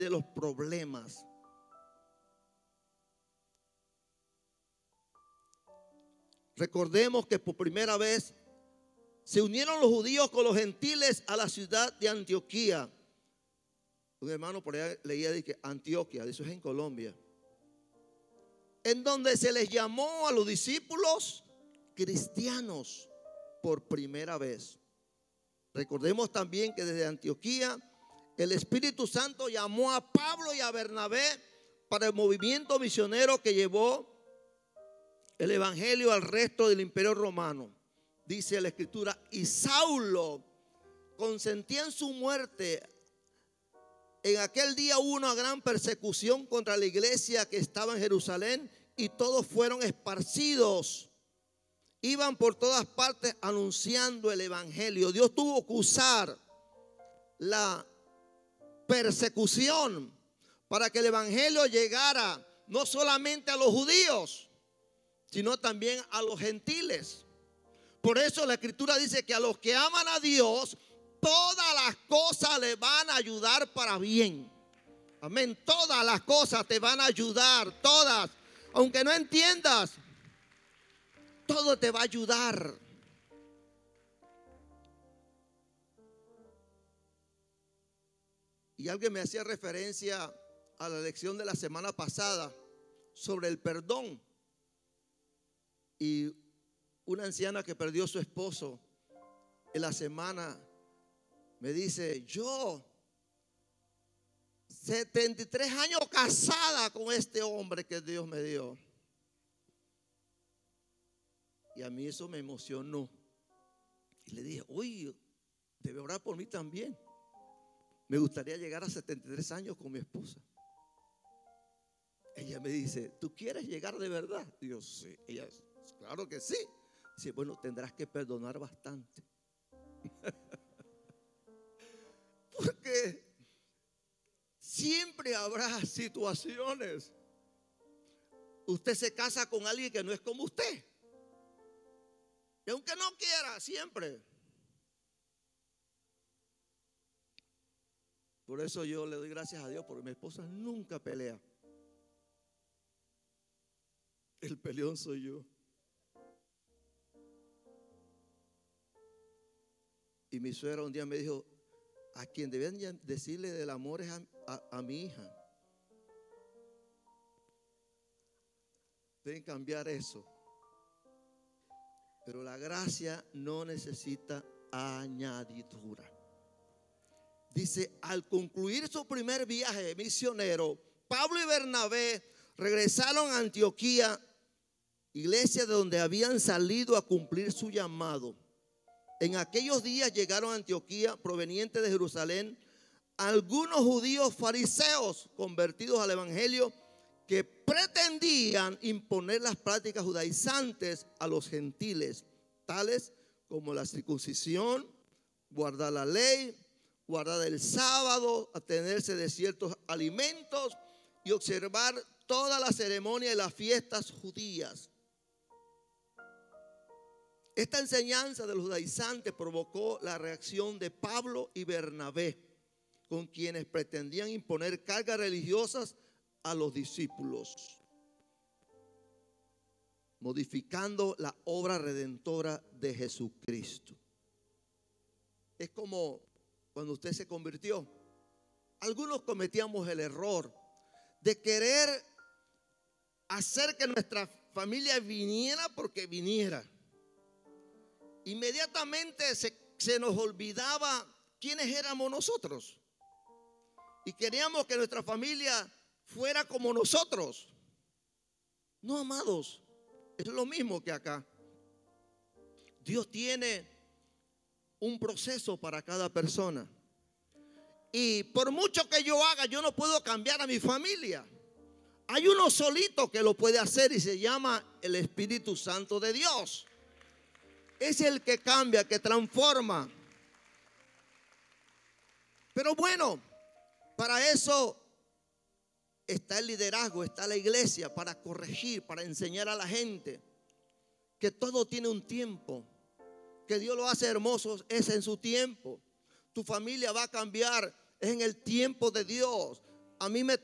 de los problemas. Recordemos que por primera vez se unieron los judíos con los gentiles a la ciudad de Antioquía. Un hermano por allá leía de que Antioquia, eso es en Colombia, en donde se les llamó a los discípulos cristianos por primera vez. Recordemos también que desde Antioquía el Espíritu Santo llamó a Pablo y a Bernabé para el movimiento misionero que llevó el evangelio al resto del imperio romano. Dice la escritura: y Saulo consentía en su muerte. En aquel día hubo una gran persecución contra la iglesia que estaba en Jerusalén, y todos fueron esparcidos. Iban por todas partes anunciando el evangelio. Dios tuvo que usar la persecución para que el evangelio llegara no solamente a los judíos, sino también a los gentiles. Por eso la escritura dice que a los que aman a Dios, todas las cosas le van a ayudar para bien. Amén. Todas las cosas te van a ayudar, todas. Aunque no entiendas, todo te va a ayudar. Y alguien me hacía referencia a la lección de la semana pasada sobre el perdón. Y una anciana que perdió a su esposo en la semana me dice: yo 73 años casada con este hombre que Dios me dio. Y a mí eso me emocionó. Y le dije: oye, debe orar por mí también. Me gustaría llegar a 73 años con mi esposa. Ella me dice: ¿tú quieres llegar de verdad? Dios, sí. Ella: claro que sí. Dice: bueno, tendrás que perdonar bastante. Porque siempre habrá situaciones. Usted se casa con alguien que no es como usted. Y aunque no quiera, siempre. Por eso yo le doy gracias a Dios, porque mi esposa nunca pelea. El peleón soy yo. Y mi suegra un día me dijo: a quien deben decirle del amor es a mi hija. Deben cambiar eso. Pero la gracia no necesita añadidura. Dice: al concluir su primer viaje misionero, Pablo y Bernabé regresaron a Antioquía, iglesia de donde habían salido a cumplir su llamado. En aquellos días llegaron a Antioquía, provenientes de Jerusalén, algunos judíos fariseos convertidos al evangelio, que pretendían imponer las prácticas judaizantes a los gentiles, tales como la circuncisión, guardar la ley, guardar el sábado, atenerse de ciertos alimentos y observar toda la ceremonia y las fiestas judías. Esta enseñanza de los judaizantes provocó la reacción de Pablo y Bernabé, con quienes pretendían imponer cargas religiosas a los discípulos, modificando la obra redentora de Jesucristo. Es como cuando usted se convirtió. Algunos cometíamos el error de querer hacer que nuestra familia viniera porque viniera. Inmediatamente se nos olvidaba quiénes éramos nosotros. Y queríamos que nuestra familia fuera como nosotros. No, amados, es lo mismo que acá. Dios tiene un proceso para cada persona. Y por mucho que yo haga, yo no puedo cambiar a mi familia. Hay uno solito que lo puede hacer y se llama el Espíritu Santo de Dios. Es el que cambia, que transforma. Pero bueno, para eso está el liderazgo, está la iglesia, para corregir, para enseñar a la gente que todo tiene un tiempo, que Dios lo hace hermoso, es en su tiempo. Tu familia va a cambiar, es en el tiempo de Dios. a mí me